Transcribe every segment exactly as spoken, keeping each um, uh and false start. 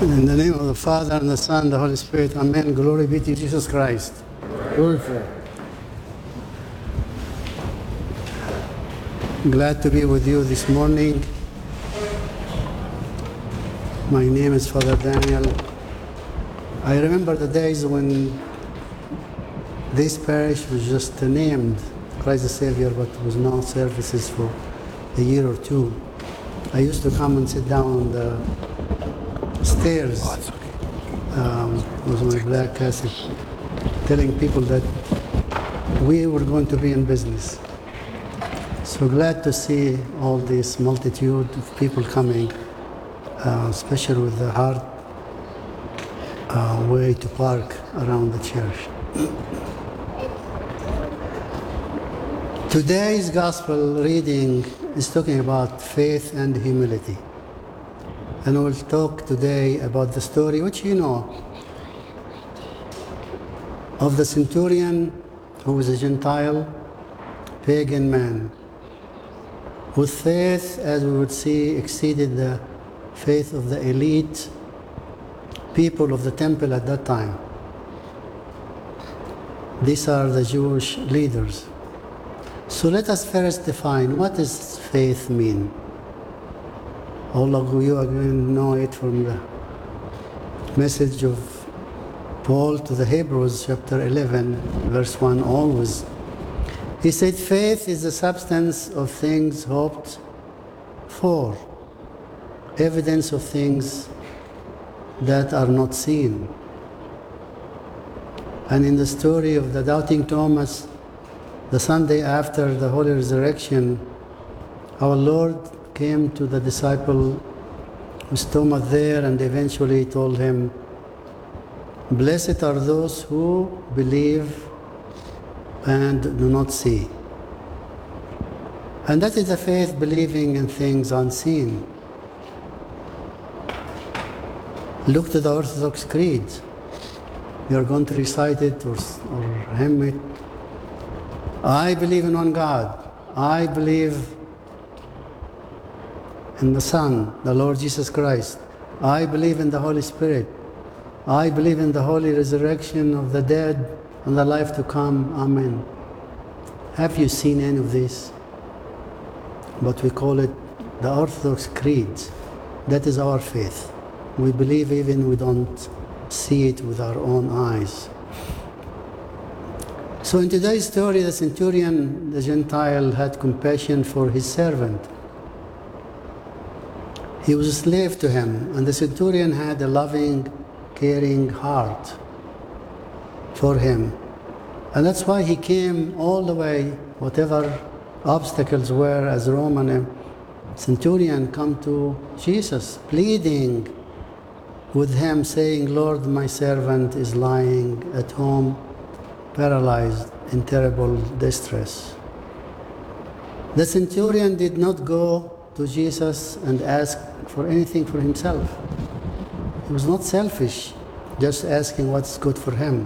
In the name of the Father, and the Son, and the Holy Spirit, Amen. Glory be to Jesus Christ. Glorified. Glad to be with you this morning. My name is Father Daniel. I remember the days when this parish was just named Christ the Savior, but was no services for a year or two. I used to come and sit down on the stairs um, with my black cassock, telling people that we were going to be in business. So glad to see all this multitude of people coming, uh, especially with the hard uh, way to park around the church. Today's gospel reading is talking about faith and humility. And we'll talk today about the story, which you know, of the centurion who was a Gentile, pagan man, whose faith, as we would see, exceeded the faith of the elite people of the temple at that time. These are the Jewish leaders. So let us first define, what does faith mean? All of you again know it from the message of Paul to the Hebrews, chapter eleven, verse one, always. He said, faith is the substance of things hoped for, evidence of things that are not seen. And in the story of the doubting Thomas, the Sunday after the Holy Resurrection, our Lord came to the disciple with Thomas there and eventually told him, blessed are those who believe and do not see. And that is the faith, believing in things unseen. Look to the Orthodox Creed. You are going to recite it or, or hymn it. I believe in one God. I believe in the Son, the Lord Jesus Christ. I believe in the Holy Spirit. I believe in the holy resurrection of the dead and the life to come. Amen. Have you seen any of this? But we call it the Orthodox Creed. That is our faith. We believe even we don't see it with our own eyes. So in today's story, the centurion, the Gentile, had compassion for his servant. He was a slave to him, and the centurion had a loving, caring heart for him. And that's why he came all the way, whatever obstacles were, as a Roman centurion, come to Jesus, pleading with him, saying, Lord, my servant is lying at home, paralyzed in terrible distress. The centurion did not go to Jesus and ask for anything for himself. He was not selfish, just asking what's good for him.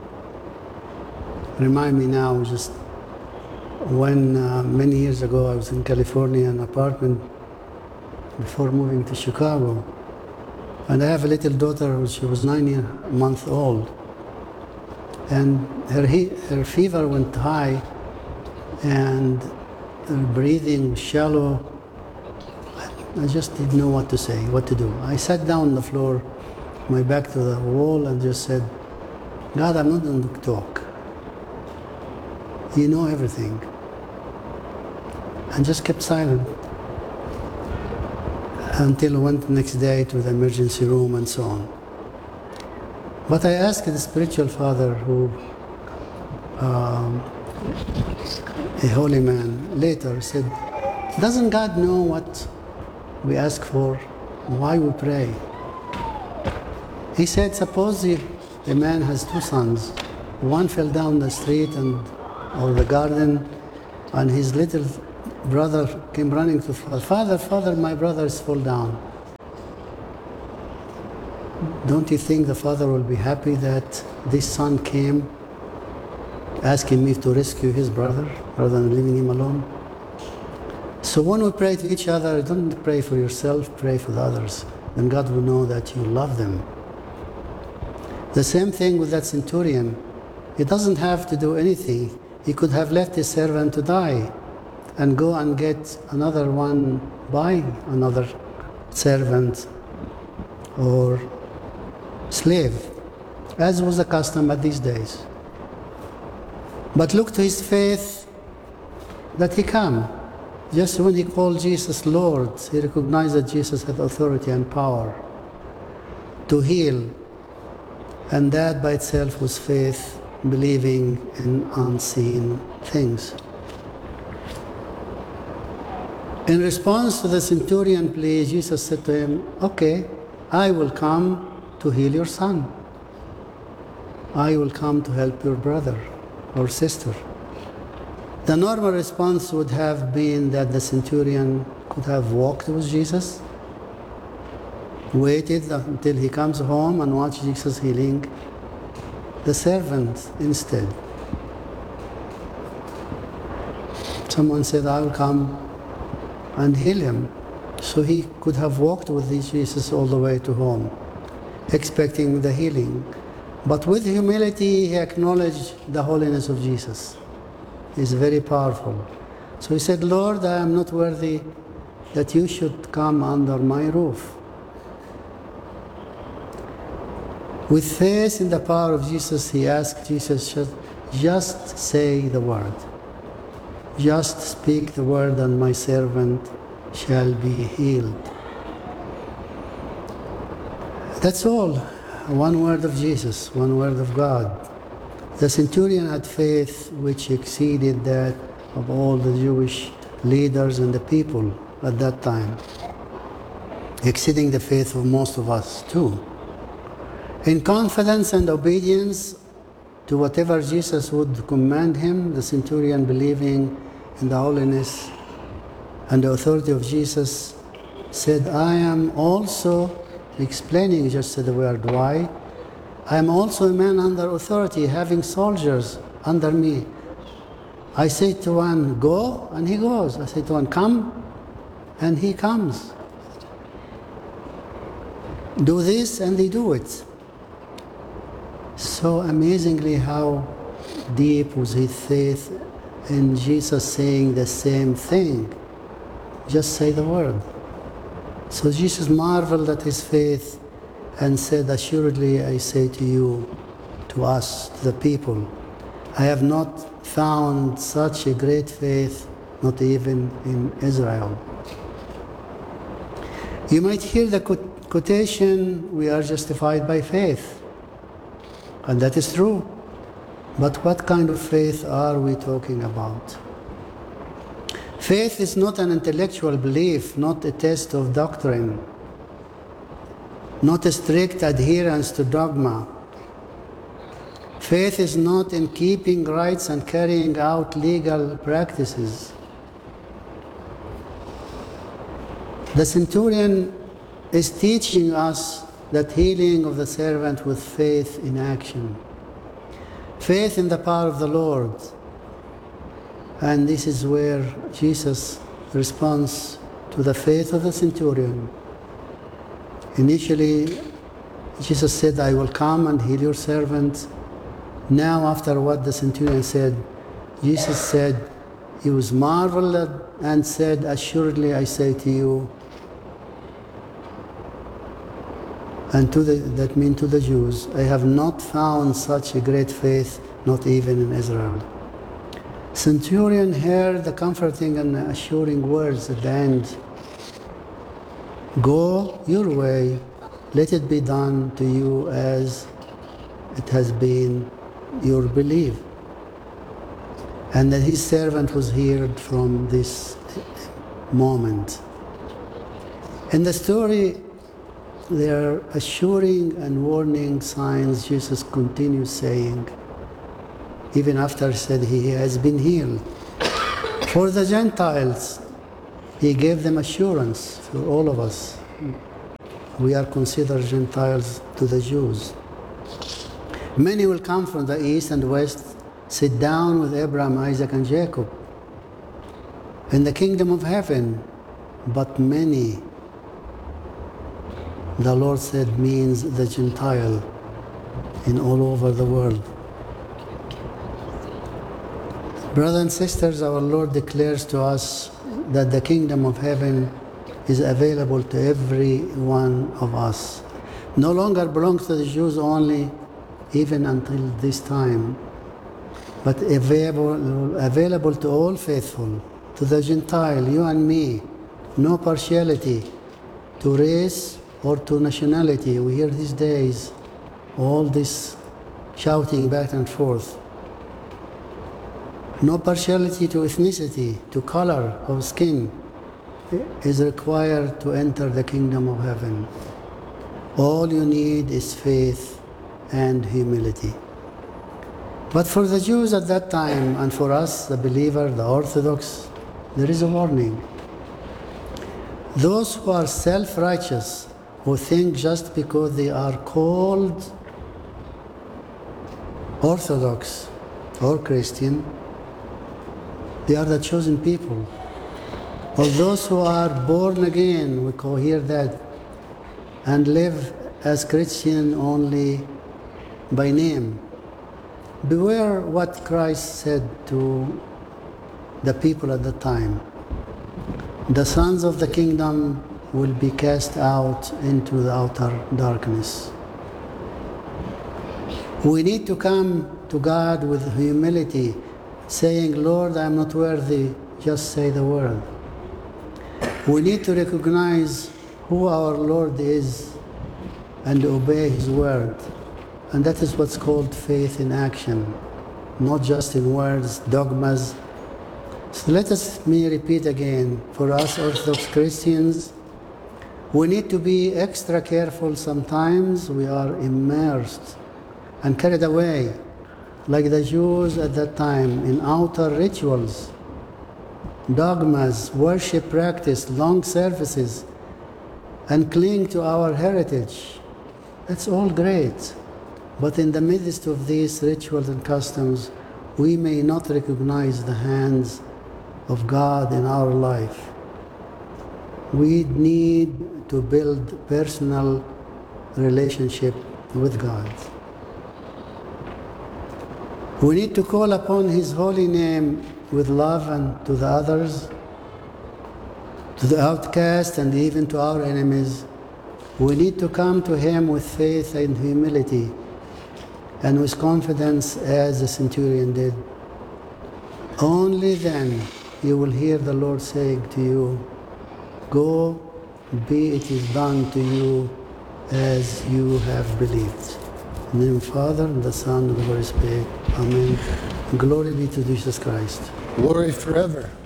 Remind me now, just when uh, many years ago I was in California, in an apartment before moving to Chicago, and I have a little daughter who she was nine year, months old, and her, he, her fever went high, and her breathing was shallow. I just didn't know what to say, what to do. I sat down on the floor, my back to the wall, and just said, God, I'm not going to talk. You know everything. And just kept silent until I went the next day to the emergency room and so on. But I asked the spiritual father, who, um, a holy man, later said, doesn't God know what we ask for, why we pray? He said, suppose the, the man has two sons. One fell down the street and or the garden, and his little brother came running to father. Father, father, my brother is fall down. Don't you think the father will be happy that this son came asking me to rescue his brother rather than leaving him alone? So when we pray to each other, don't pray for yourself, pray for the others. then God will know that you love them. The same thing with that centurion. He doesn't have to do anything. He could have left his servant to die and go and get another one, buy another servant or slave, as was the custom at these days. But look to his faith that he came. Just when he called Jesus Lord, he recognized that Jesus had authority and power to heal. And that by itself was faith, believing in unseen things. In response to the centurion plea, Jesus said to him, okay, I will come to heal your son. I will come to help your brother or sister. The normal response would have been that the centurion could have walked with Jesus, waited until he comes home and watched Jesus healing the servant instead. Someone said, I will come and heal him. So he could have walked with Jesus all the way to home, expecting the healing. But with humility, he acknowledged the holiness of Jesus. He's very powerful. So he said, Lord, I am not worthy that you should come under my roof. With faith in the power of Jesus, he asked Jesus, just say the word. Just speak the word and my servant shall be healed. That's all. One word of Jesus, one word of God. The centurion had faith which exceeded that of all the Jewish leaders and the people at that time, exceeding the faith of most of us too. In confidence and obedience to whatever Jesus would command him, the centurion, believing in the holiness and the authority of Jesus, said, I am also, explaining just the word why, I am also a man under authority, having soldiers under me. I say to one, go, and he goes. I say to one, come, and he comes. Do this, and they do it. So amazingly how deep was his faith in Jesus saying the same thing. Just say the word. So Jesus marveled at his faith and said, assuredly I say to you, to us, to the people, I have not found such a great faith, not even in Israel. You might hear the quotation, we are justified by faith. And that is true. But what kind of faith are we talking about? Faith is not an intellectual belief, not a test of doctrine, not a strict adherence to dogma. Faith is not in keeping rites and carrying out legal practices. The centurion is teaching us that healing of the servant with faith in action. Faith in the power of the Lord. And this is where Jesus responds to the faith of the centurion. Initially, Jesus said, I will come and heal your servant. Now, after what the centurion said, Jesus said, he was marveled at and said, assuredly I say to you, and to the, that means to the Jews, I have not found such a great faith, not even in Israel. Centurion heard the comforting and assuring words at the end. Go your way, let it be done to you as it has been your belief. And that his servant was healed from this moment. In the story, there are assuring and warning signs Jesus continues saying, even after he said he has been healed. For the Gentiles, he gave them assurance. For all of us, we are considered Gentiles to the Jews. Many will come from the east and west, sit down with Abraham, Isaac, and Jacob in the kingdom of heaven, but many the Lord said means the Gentile in all over the world. Brothers and sisters, our Lord declares to us that the kingdom of heaven is available to every one of us. No longer belongs to the Jews only, even until this time, but available, available to all faithful, to the Gentile, you and me, no partiality to race or to nationality. We hear these days all this shouting back and forth. No partiality to ethnicity, to color of skin is required to enter the kingdom of heaven. All you need is faith and humility. But for the Jews at that time, and for us, the believer, the Orthodox, there is a warning. Those who are self-righteous, who think just because they are called Orthodox or Christian, they are the chosen people. Or those who are born again, we call hear that, and live as Christian only by name. Beware what Christ said to the people at the time. The sons of the kingdom will be cast out into the outer darkness. We need to come to God with humility, saying, Lord, I am not worthy, just say the word. We need to recognize who our Lord is and obey His word. And that is what's called faith in action, not just in words, dogmas. So let us me repeat again, for us Orthodox Christians, we need to be extra careful. Sometimes we are immersed and carried away, like the Jews at that time, in outer rituals, dogmas, worship practice, long services, and cling to our heritage. That's all great. But in the midst of these rituals and customs, we may not recognize the hands of God in our life. We need to build personal relationship with God. We need to call upon His holy name with love and to the others, to the outcast and even to our enemies. We need to come to Him with faith and humility and with confidence as the centurion did. Only then you will hear the Lord saying to you, go, be it is done to you as you have believed. In the name of the Father, and the Son, and the Holy Spirit. Amen. Glory be to Jesus Christ. Glory forever.